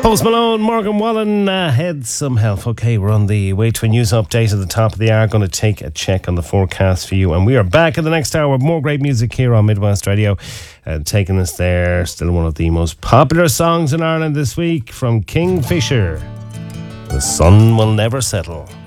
Post Malone, Morgan Wallen, head some help. Okay, we're on the way to a news update at the top of the hour. Going to take a check on the forecast for you. And we are back in the next hour with more great music here on Midwest Radio. Taking us there, still one of the most popular songs in Ireland this week from Kingfisher. The sun will never settle.